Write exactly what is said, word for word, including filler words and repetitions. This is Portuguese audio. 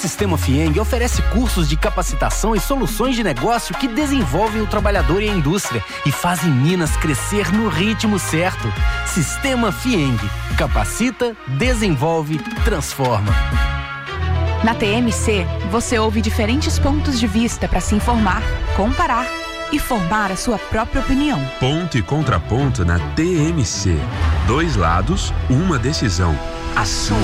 Sistema Fieng oferece cursos de capacitação e soluções de negócio que desenvolvem o trabalhador e a indústria e fazem Minas crescer no ritmo certo. Sistema Fieng. Capacita, desenvolve, transforma. Na T M C, você ouve diferentes pontos de vista para se informar, comparar e formar a sua própria opinião. Ponto e contraponto na T M C. Dois lados, uma decisão. A sua.